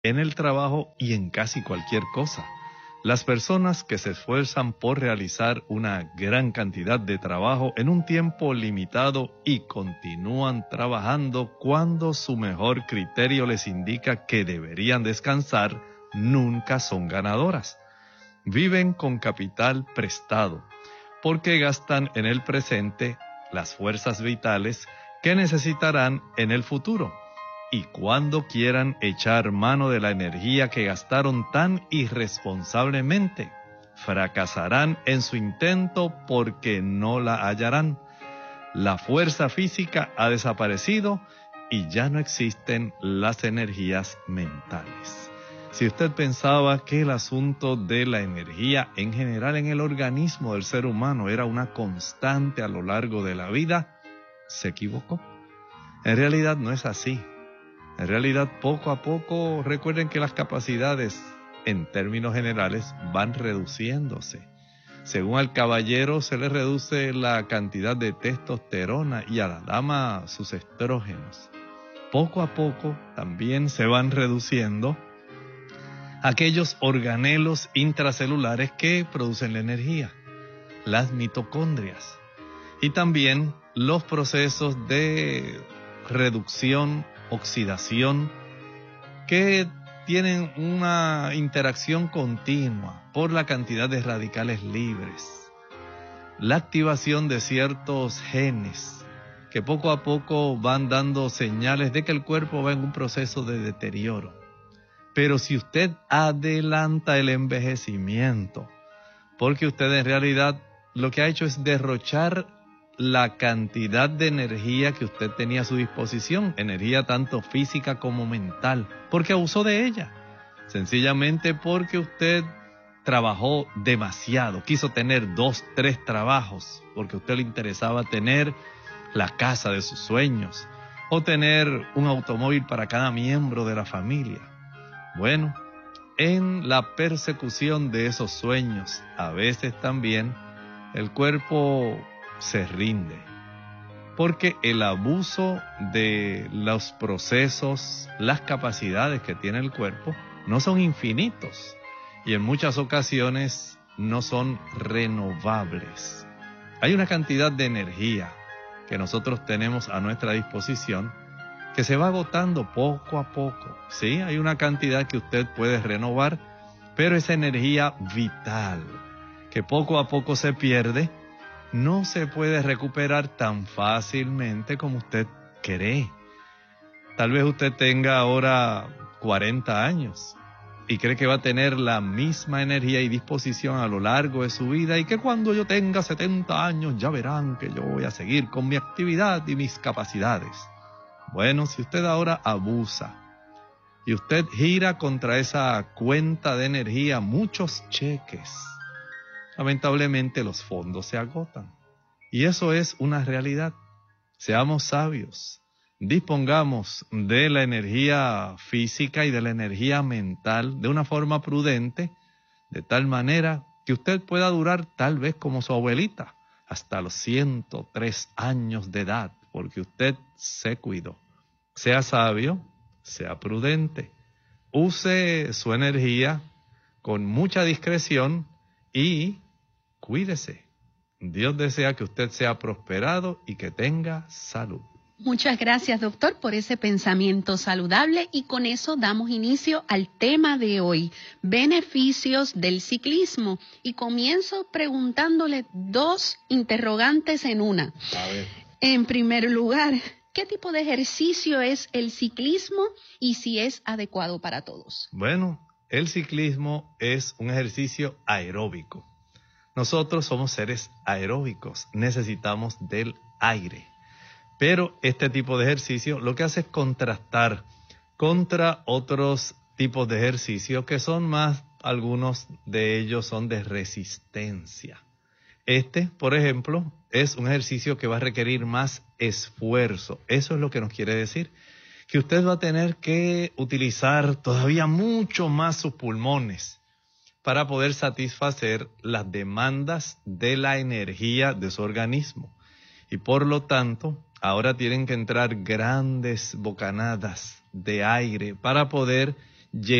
en el trabajo y en casi cualquier cosa. Las personas que se esfuerzan por realizar una gran cantidad de trabajo en un tiempo limitado y continúan trabajando cuando su mejor criterio les indica que deberían descansar, nunca son ganadoras. Viven con capital prestado, porque gastan en el presente las fuerzas vitales que necesitarán en el futuro. Y cuando quieran echar mano de la energía que gastaron tan irresponsablemente, fracasarán en su intento porque no la hallarán. La fuerza física ha desaparecido y ya no existen las energías mentales. Si usted pensaba que el asunto de la energía en general en el organismo del ser humano era una constante a lo largo de la vida, se equivocó. En realidad no es así. En realidad, poco a poco, recuerden que las capacidades, en términos generales, van reduciéndose. Según al caballero, se le reduce la cantidad de testosterona y a la dama sus estrógenos. Poco a poco, también se van reduciendo aquellos organelos intracelulares que producen la energía, las mitocondrias, y también los procesos de reducción, oxidación, que tienen una interacción continua por la cantidad de radicales libres. La activación de ciertos genes que poco a poco van dando señales de que el cuerpo va en un proceso de deterioro. Pero si usted adelanta el envejecimiento, porque usted en realidad lo que ha hecho es derrochar la cantidad de energía que usted tenía a su disposición, energía tanto física como mental, porque abusó de ella, sencillamente porque usted trabajó demasiado, quiso tener 2, 3 trabajos, porque a usted le interesaba tener la casa de sus sueños, o tener un automóvil para cada miembro de la familia. Bueno, en la persecución de esos sueños, a veces también el cuerpo se rinde, porque el abuso de los procesos, las capacidades que tiene el cuerpo, no son infinitos y en muchas ocasiones no son renovables. Hay una cantidad de energía que nosotros tenemos a nuestra disposición que se va agotando poco a poco. Sí, hay una cantidad que usted puede renovar, pero esa energía vital que poco a poco se pierde, no se puede recuperar tan fácilmente como usted cree. Tal vez usted tenga ahora 40 años y cree que va a tener la misma energía y disposición a lo largo de su vida y que cuando yo tenga 70 años ya verán que yo voy a seguir con mi actividad y mis capacidades. Bueno, si usted ahora abusa y usted gira contra esa cuenta de energía muchos cheques, lamentablemente los fondos se agotan. Y eso es una realidad. Seamos sabios. Dispongamos de la energía física y de la energía mental de una forma prudente, de tal manera que usted pueda durar tal vez como su abuelita, hasta los 103 años de edad, porque usted se cuidó. Sea sabio, sea prudente. Use su energía con mucha discreción y cuídese. Dios desea que usted sea prosperado y que tenga salud. Muchas gracias, doctor, por ese pensamiento saludable y con eso damos inicio al tema de hoy, beneficios del ciclismo. Y comienzo preguntándole 2 interrogantes en una. A ver. En primer lugar, ¿qué tipo de ejercicio es el ciclismo y si es adecuado para todos? Bueno, el ciclismo es un ejercicio aeróbico. Nosotros somos seres aeróbicos, necesitamos del aire. Pero este tipo de ejercicio lo que hace es contrastar contra otros tipos de ejercicio que son más, algunos de ellos son de resistencia. Por ejemplo, es un ejercicio que va a requerir más esfuerzo. Eso es lo que nos quiere decir, que usted va a tener que utilizar todavía mucho más sus pulmones para poder satisfacer las demandas de la energía de su organismo. Y por lo tanto, ahora tienen que entrar grandes bocanadas de aire para poder